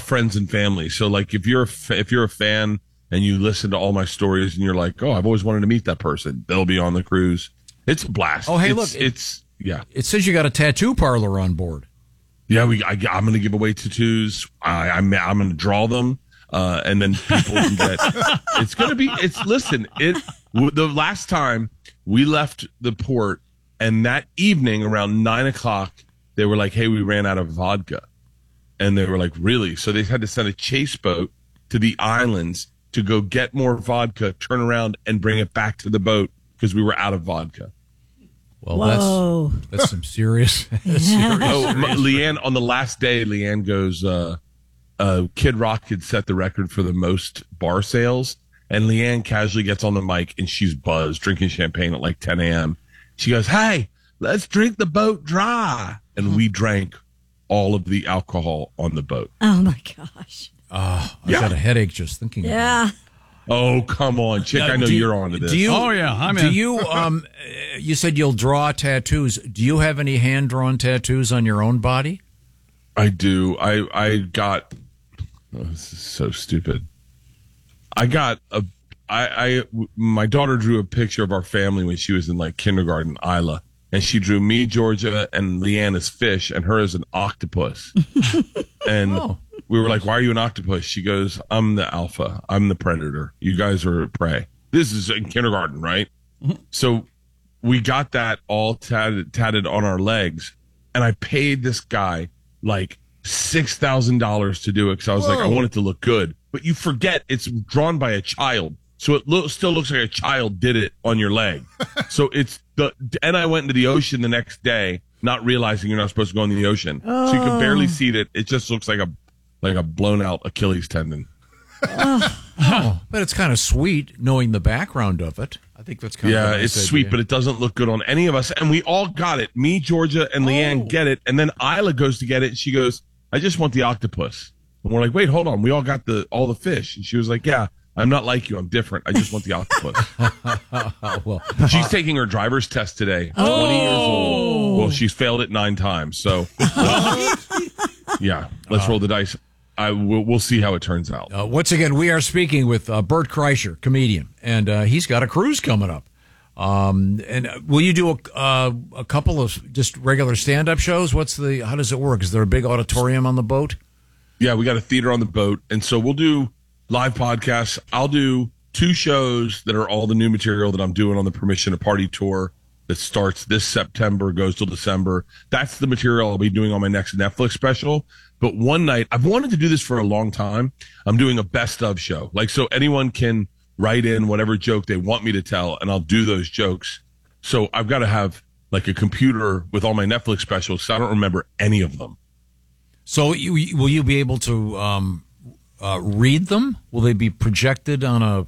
friends and family. So like if you're a fan and you listen to all my stories and you're like, oh, I've always wanted to meet that person, they'll be on the cruise. It's a blast. Oh, hey, yeah. It says you got a tattoo parlor on board. Yeah, I'm going to give away tattoos. I'm going to draw them, and then people can get. The last time we left the port, and that evening around 9:00, they were like, "Hey, we ran out of vodka," and they were like, "Really?" So they had to send a chase boat to the islands to go get more vodka, turn around, and bring it back to the boat because we were out of vodka. Well, that's some serious. Leanne, on the last day, Leanne goes, Kid Rock had set the record for the most bar sales. And Leanne casually gets on the mic and she's buzzed, drinking champagne at like 10 a.m. She goes, hey, let's drink the boat dry. And we drank all of the alcohol on the boat. Oh, my gosh. I got a headache just thinking about it. Oh, come on, chick. I know you're on to this. I'm in. Do you, you said you'll draw tattoos. Do you have any hand-drawn tattoos on your own body? I do. I got, this is so stupid. My daughter drew a picture of our family when she was in like kindergarten, Isla. And she drew me, Georgia, and Leanne as fish, and her as an octopus. And we were like, why are you an octopus? She goes, I'm the alpha. I'm the predator. You guys are prey. This is in kindergarten, right? So we got that all tatted on our legs. And I paid this guy like $6,000 to do it because I was like, I want it to look good. But you forget it's drawn by a child. So it still looks like a child did it on your leg. So and I went into the ocean the next day, not realizing you're not supposed to go in the ocean. So you can barely see it. It just looks like a blown out Achilles tendon. But it's kind of sweet knowing the background of it. I think that's kind of a nice it's sweet, but it doesn't look good on any of us. And we all got it. Me, Georgia, and Leanne get it. And then Isla goes to get it. And she goes, I just want the octopus. And we're like, wait, hold on. We all got all the fish. And she was like, yeah, I'm not like you. I'm different. I just want the octopus. She's taking her driver's test today. 20 years old. Well, she's failed it 9 times. So, let's roll the dice. We'll see how it turns out. Once again, we are speaking with Bert Kreischer, comedian, and he's got a cruise coming up. And will you do a couple of just regular stand-up shows? How does it work? Is there a big auditorium on the boat? Yeah, we got a theater on the boat, and so we'll do live podcasts. I'll do 2 shows that are all the new material that I'm doing on the Permission to Party tour that starts this September, goes till December. That's the material I'll be doing on my next Netflix special. But one night, I've wanted to do this for a long time. I'm doing a best of show. Like, so anyone can write in whatever joke they want me to tell, and I'll do those jokes. So I've got to have like a computer with all my Netflix specials, so I don't remember any of them. So will you be able to read them? Will they be projected on a...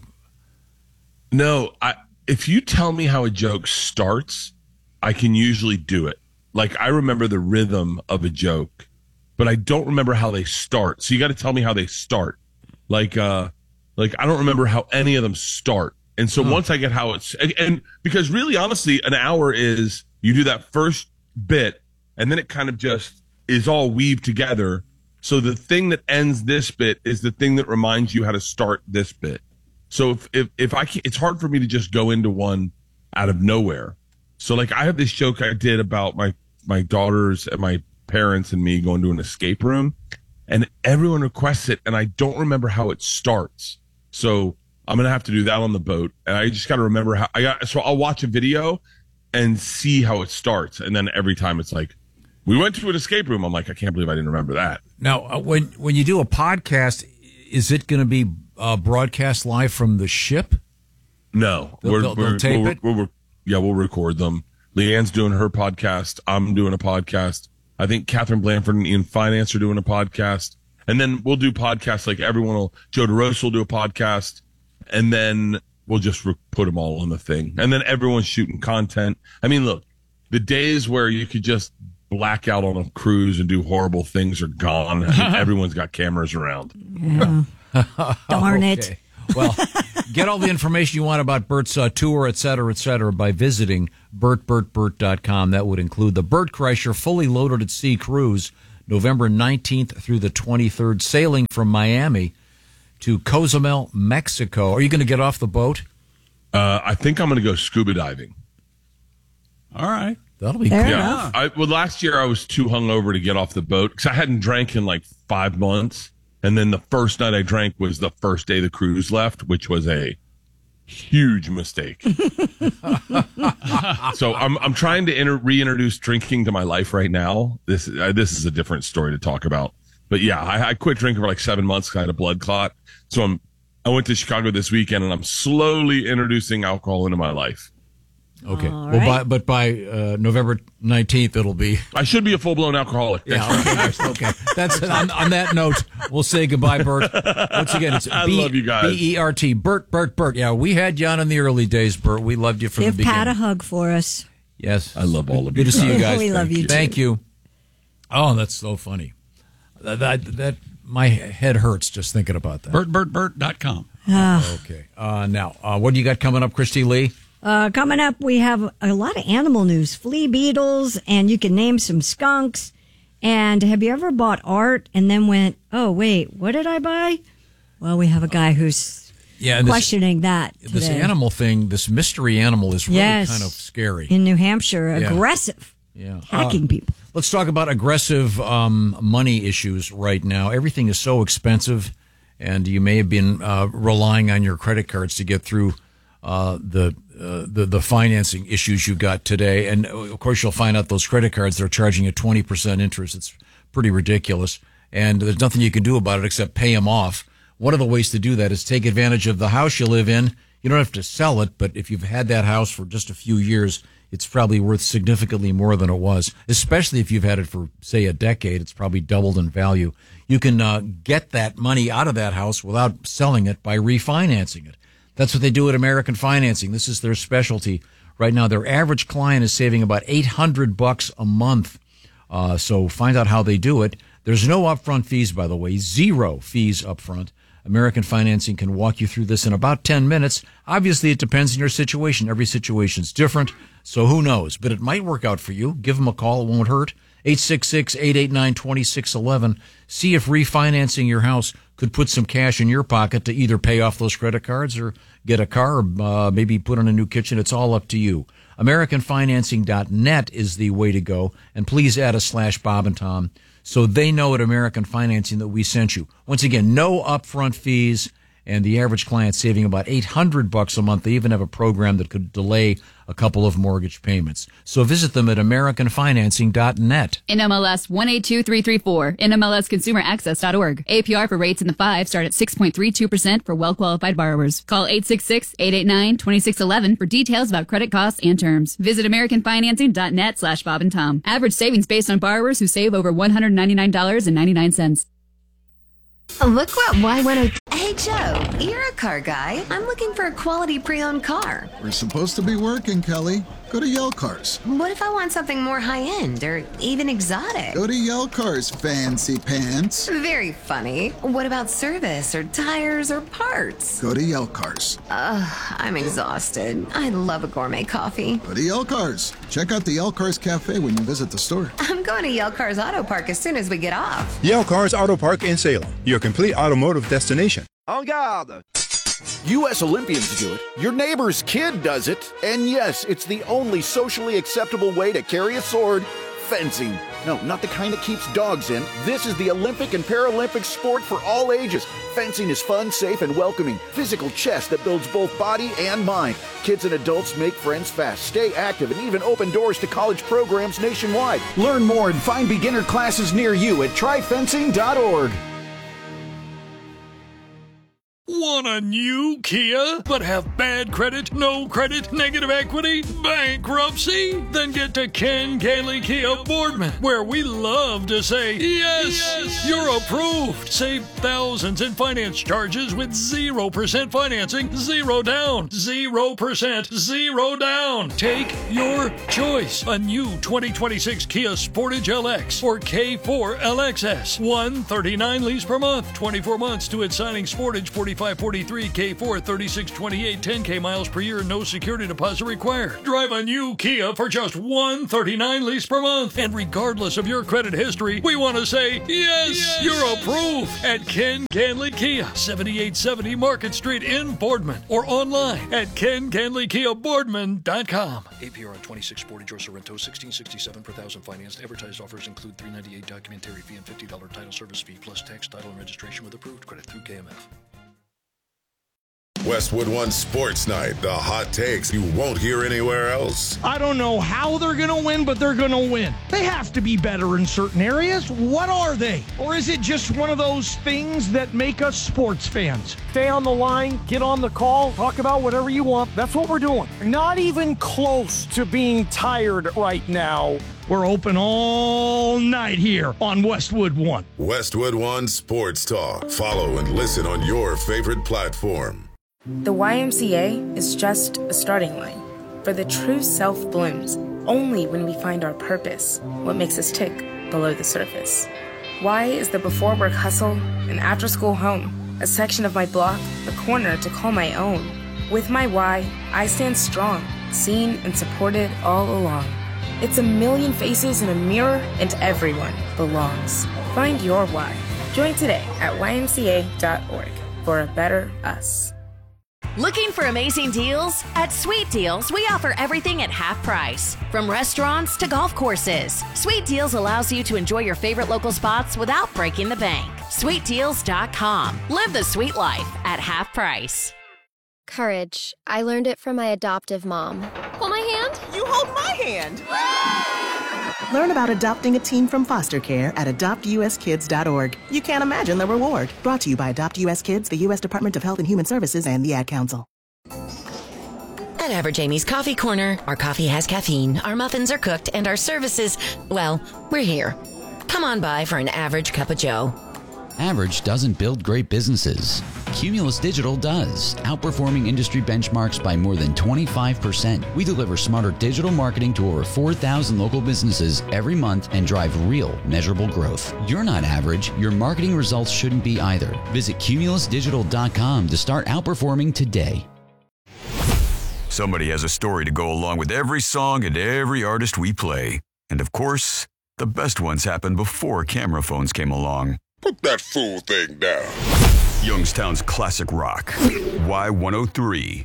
No, if you tell me how a joke starts, I can usually do it. Like, I remember the rhythm of a joke, but I don't remember how they start. So you got to tell me how they start. Like I don't remember how any of them start. And so once I get how it's, and because really, honestly, an hour is you do that first bit and then it kind of just is all weaved together. So the thing that ends this bit is the thing that reminds you how to start this bit. So if I can't, it's hard for me to just go into one out of nowhere. So like I have this joke I did about my daughters and my parents and me going to an escape room, and everyone requests it, and I don't remember how it starts. So I'm gonna have to do that on the boat, and I just got to remember how So I'll watch a video and see how it starts, and then every time it's like, we went to an escape room. I'm like, I can't believe I didn't remember that. Now, when you do a podcast, is it going to be broadcast live from the ship? No, they'll tape it. We'll record them. Leanne's doing her podcast. I'm doing a podcast. I think Catherine Blanford and Ian Finance are doing a podcast. And then we'll do podcasts like Joe DeRosa will do a podcast. And then we'll just put them all on the thing. And then everyone's shooting content. I mean, look, the days where you could just black out on a cruise and do horrible things are gone. I mean, everyone's got cameras around. Yeah. Darn it. Well, get all the information you want about Bert's tour, et cetera, by visiting BertBert.com. That would include the Bert Kreischer Fully Loaded at Sea cruise November 19th through the 23rd, sailing from Miami to Cozumel, Mexico. Are you going to get off the boat? I think I'm going to go scuba diving. All right. That'll be Fair cool. enough. Well, last year I was too hungover to get off the boat because I hadn't drank in like 5 months. And then the first night I drank was the first day the cruise left, which was a huge mistake. So I'm trying to reintroduce drinking to my life right now. This is a different story to talk about. But yeah, I quit drinking for like 7 months because I had a blood clot. So I went to Chicago this weekend and I'm slowly introducing alcohol into my life. Okay. All Well, right. but by November 19th, it'll be. I should be a full-blown alcoholic. Yeah, okay. That's on that note, we'll say goodbye, Bert. Once again, it's I love you guys. B-E-R-T. Bert. Yeah, we had you on in the early days, Bert. We loved you from the Give beginning. Pat a hug for us. Yes. I love all of Good you. to see you guys. We love you, too. Thank you. Oh, that's so funny. That my head hurts just thinking about that. BertBertBert.com. Okay. Now, what do you got coming up, Christy Lee? Coming up, we have a lot of animal news, flea beetles, and you can name some skunks. And have you ever bought art and then went, oh, wait, what did I buy? Well, we have a guy who's And questioning that today. This animal thing, this mystery animal is really Yes. kind of scary. In New Hampshire, Yeah. aggressive, Yeah. hacking people. Let's talk about aggressive money issues right now. Everything is so expensive, and you may have been relying on your credit cards to get through the financing issues you got today. And of course, you'll find out those credit cards, they're charging you 20% interest. It's pretty ridiculous. And there's nothing you can do about it except pay them off. One of the ways to do that is take advantage of the house you live in. You don't have to sell it, but if you've had that house for just a few years, it's probably worth significantly more than it was, especially if you've had it for, say, a decade. It's probably doubled in value. You can get that money out of that house without selling it by refinancing it. That's what they do at American Financing. This is their specialty. Right now, their average client is saving about $800 a month. So find out how they do it. There's no upfront fees, by the way, 0 fees upfront. American Financing can walk you through this in about 10 minutes. Obviously, it depends on your situation. Every situation's different, so who knows? But it might work out for you. Give them a call. It won't hurt. 866-889-2611. See if refinancing your house could put some cash in your pocket to either pay off those credit cards or get a car or maybe put in a new kitchen. It's all up to you. AmericanFinancing.net is the way to go. And please add a /Bob and Tom so they know at American Financing that we sent you. Once again, no upfront fees, and the average client saving about $800 a month. They even have a program that could delay a couple of mortgage payments. So visit them at AmericanFinancing.net. NMLS 182334, NMLSConsumerAccess.org. APR for rates in the 5 start at 6.32% for well-qualified borrowers. Call 866-889-2611 for details about credit costs and terms. Visit AmericanFinancing.net /Bob and Tom. Average savings based on borrowers who save over $199.99. Look what Y102. Hey, Joe, you're a car guy. I'm looking for a quality pre-owned car. We're supposed to be working, Kelly. Go to Yell Cars. What if I want something more high-end or even exotic? Go to Yell Cars, fancy pants. Very funny. What about service or tires or parts? Go to Yell Cars. I'm exhausted. I love a gourmet coffee. Go to Yell Cars. Check out the Yell Cars Cafe when you visit the store. I'm going to Yell Cars Auto Park as soon as we get off. Yale Cars Auto Park in Salem, your complete automotive destination. En garde! U.S. Olympians do it. Your neighbor's kid does it. And yes, it's the only socially acceptable way to carry a sword. Fencing. No, not the kind that keeps dogs in. This is the Olympic and Paralympic sport for all ages. Fencing is fun, safe, and welcoming. Physical chess that builds both body and mind. Kids and adults make friends fast, stay active, and even open doors to college programs nationwide. Learn more and find beginner classes near you at tryfencing.org. Want a new Kia, but have bad credit, no credit, negative equity, bankruptcy? Then get to Ken Gailey Kia Boardman, where we love to say, yes, you're approved. Save thousands in finance charges with 0% financing, 0 down, 0%, 0 down. Take your choice. A new 2026 Kia Sportage LX or K4 LXS. $139 lease per month, 24 months to its signing. Sportage 45.49 2043 K4 3628, 10K miles per year, no security deposit required. Drive a new Kia for just $139 lease per month. And regardless of your credit history, we want to say, yes, you're approved at Ken Canley Kia, 7870 Market Street in Boardman, or online at KenCanleyKiaBoardman.com. APR on 2640 George Sorrento, 1667 per thousand financed. Advertised offers include $398 documentary fee and $50 title service fee, plus tax, title, and registration with approved credit through KMF. Westwood One Sports Night, the hot takes you won't hear anywhere else. I don't know how they're going to win, but they're going to win. They have to be better in certain areas. What are they? Or is it just one of those things that make us sports fans? Stay on the line, get on the call, talk about whatever you want. That's what we're doing. Not even close to being tired right now. We're open all night here on Westwood One. Westwood One Sports Talk. Follow and listen on your favorite platform. The YMCA is just a starting line, for the true self blooms only when we find our purpose, what makes us tick below the surface. Y is the before work hustle, an after school home, a section of my block, a corner to call my own. With my Y, I stand strong, seen and supported all along. It's a million faces in a mirror, and everyone belongs. Find your Y. Join today at ymca.org for a better us. Looking for amazing deals? At Sweet Deals, we offer everything at half price. From restaurants to golf courses, Sweet Deals allows you to enjoy your favorite local spots without breaking the bank. SweetDeals.com. Live the sweet life at half price. Courage. I learned it from my adoptive mom. Hold my hand. You hold my hand. Learn about adopting a teen from foster care at adoptuskids.org. You can't imagine the reward. Brought to you by Adopt US Kids, the U.S. Department of Health and Human Services, and the Ad Council. At Average Amy's Coffee Corner, our coffee has caffeine, our muffins are cooked, and our services, well, we're here. Come on by for an average cup of joe. Average doesn't build great businesses. Cumulus Digital does, outperforming industry benchmarks by more than 25%. We deliver smarter digital marketing to over 4,000 local businesses every month and drive real, measurable growth. You're not average. Your marketing results shouldn't be either. Visit cumulusdigital.com to start outperforming today. Somebody has a story to go along with every song and every artist we play. And of course, the best ones happened before camera phones came along. Put that fool thing down. Youngstown's classic rock. Y103.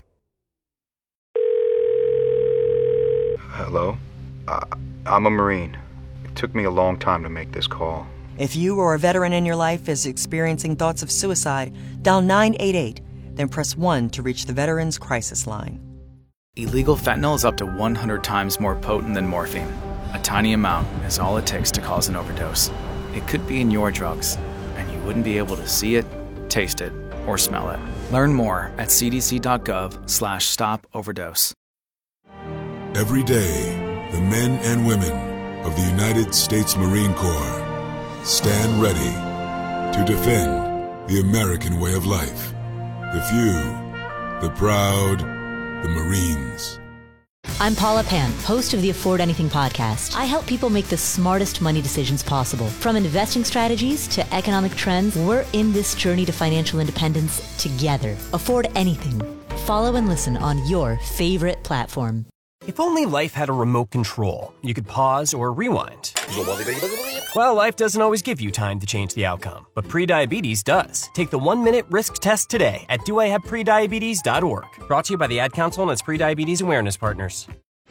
Hello? I'm a Marine. It took me a long time to make this call. If you or a veteran in your life is experiencing thoughts of suicide, dial 988, then press 1 to reach the Veterans Crisis Line. Illegal fentanyl is up to 100 times more potent than morphine. A tiny amount is all it takes to cause an overdose. It could be in your drugs, and you wouldn't be able to see it, taste it, or smell it. Learn more at cdc.gov/stop-overdose. Every day, the men and women of the United States Marine Corps stand ready to defend the American way of life. The few, the proud, the Marines. I'm Paula Pan, host of the Afford Anything podcast. I help people make the smartest money decisions possible. From investing strategies to economic trends, we're in this journey to financial independence together. Afford Anything. Follow and listen on your favorite platform. If only life had a remote control, you could pause or rewind. Well, life doesn't always give you time to change the outcome, but prediabetes does. Take the 1-minute risk test today at doihaveprediabetes.org. Brought to you by the Ad Council and its prediabetes awareness partners.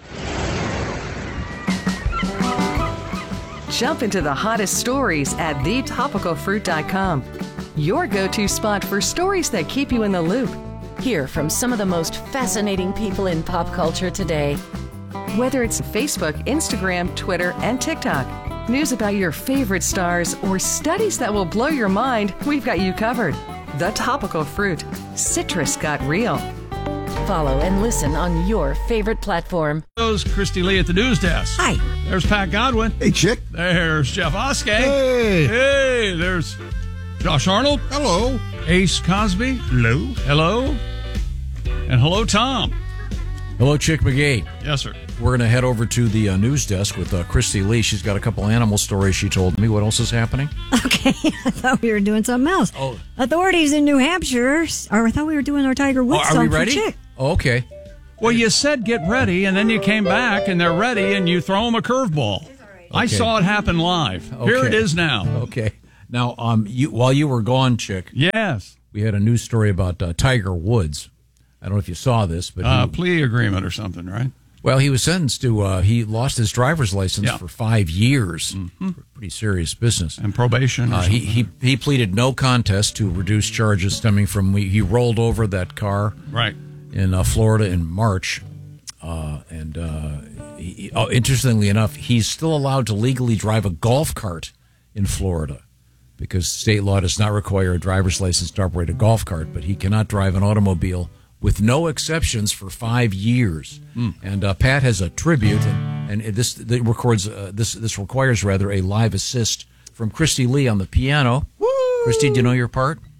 Jump into the hottest stories at thetopicalfruit.com. Your go-to spot for stories that keep you in the loop. Hear from some of the most fascinating people in pop culture today. Whether it's Facebook, Instagram, Twitter, and TikTok, news about your favorite stars, or studies that will blow your mind, we've got you covered. The Topical Fruit. Citrus got real. Follow and listen on your favorite platform. There's Christy Lee at the news desk. Hi. There's Pat Godwin. Hey, Chick. There's Jeff Oskey. Hey. Hey, there's Josh Arnold. Hello. Ace Cosby. Hello. Hello. And hello, Tom. Hello, Chick McGee. Yes, sir. we're going to head over to the news desk with Christy Lee. She's got a couple animal stories she told me. What else is happening? Okay, I thought we were doing something else. Oh. Authorities in New Hampshire, or I thought we were doing our Tiger Woods are we song ready? for Chick. Oh, okay. Well, you said get ready, and then you came back, and they're ready, and you throw them a curveball. I saw it happen live. Okay. Here it is now. Okay. Now, while you were gone, Chick. Yes. We had a news story about Tiger Woods. I don't know if you saw this, but plea agreement or something, right? Well, he was sentenced to. He lost his driver's license for 5 years. Pretty serious business. And probation. Or he pleaded no contest to reduce charges stemming from he rolled over that car in Florida in March, interestingly enough, he's still allowed to legally drive a golf cart in Florida, because state law does not require a driver's license to operate a golf cart, but he cannot drive an automobile with no exceptions for 5 years. And Pat has a tribute, and this requires a live assist from Christy Lee on the piano. Woo! Christy, do you know your part?